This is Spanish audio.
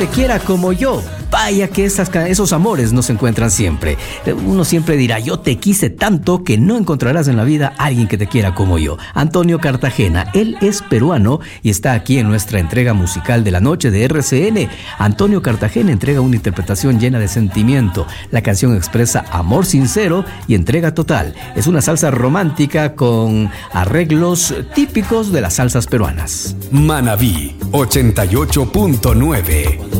Te quiera como yo. Vaya que esos amores no se encuentran siempre. Uno siempre dirá, yo te quise tanto que no encontrarás en la vida a alguien que te quiera como yo. Antonio Cartagena, él es peruano y está aquí en nuestra entrega musical de la noche de RCN. Antonio Cartagena entrega una interpretación llena de sentimiento. La canción expresa amor sincero y entrega total. Es una salsa romántica con arreglos típicos de las salsas peruanas. Manabí 88.9